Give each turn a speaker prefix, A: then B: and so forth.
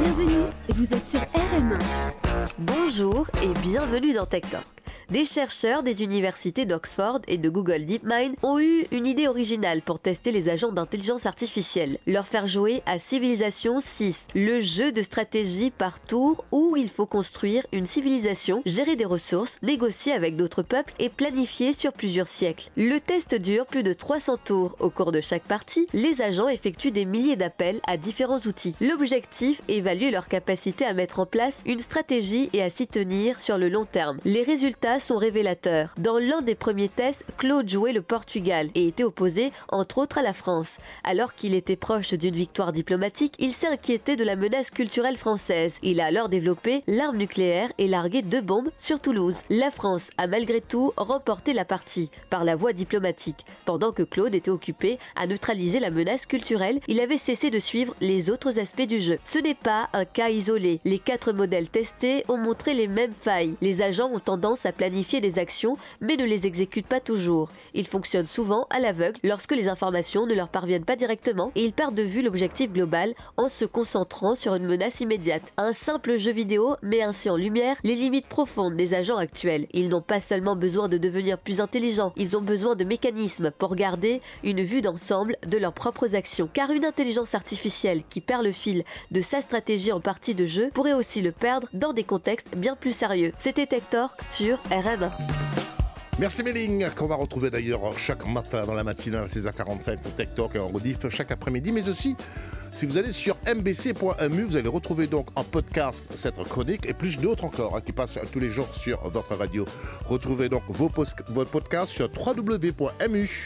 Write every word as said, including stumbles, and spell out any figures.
A: Bienvenue, vous êtes sur R M un.
B: Bonjour et bienvenue dans Tech Talk. Des chercheurs des universités d'Oxford et de Google DeepMind ont eu une idée originale pour tester les agents d'intelligence artificielle. Leur faire jouer à Civilization six, le jeu de stratégie par tour où il faut construire une civilisation, gérer des ressources, négocier avec d'autres peuples et planifier sur plusieurs siècles. Le test dure plus de trois cents tours. Au cours de chaque partie, les agents effectuent des milliers d'appels à différents outils. L'objectif est évaluer leur capacité à mettre en place une stratégie et à s'y tenir sur le long terme. Les résultats sont révélateurs. Dans l'un des premiers tests, Claude jouait le Portugal et était opposé entre autres à la France. Alors qu'il était proche d'une victoire diplomatique, il s'est inquiété de la menace culturelle française. Il a alors développé l'arme nucléaire et largué deux bombes sur Toulouse. La France a malgré tout remporté la partie par la voie diplomatique. Pendant que Claude était occupé à neutraliser la menace culturelle, il avait cessé de suivre les autres aspects du jeu. Ce n'est pas un cas isolé. Les quatre modèles testés ont montré les mêmes failles. Les agents ont tendance à planifier des actions, mais ne les exécutent pas toujours. Ils fonctionnent souvent à l'aveugle lorsque les informations ne leur parviennent pas directement et ils perdent de vue l'objectif global en se concentrant sur une menace immédiate. Un simple jeu vidéo met ainsi en lumière les limites profondes des agents actuels. Ils n'ont pas seulement besoin de devenir plus intelligents, ils ont besoin de mécanismes pour garder une vue d'ensemble de leurs propres actions. Car une intelligence artificielle qui perd le fil de sa stratégie en partie de jeu pourrait aussi le perdre dans des contextes bien plus sérieux. C'était Tech Talk sur R M un.
C: Merci Méling, qu'on va retrouver d'ailleurs chaque matin dans la matinale à seize heures quarante-cinq pour Tech Talk et en rediff chaque après-midi, mais aussi si vous allez sur m b c point m u, vous allez retrouver donc en podcast cette chronique et plus d'autres encore hein, qui passent tous les jours sur votre radio. Retrouvez donc vos, post- vos podcasts sur w w w point m u.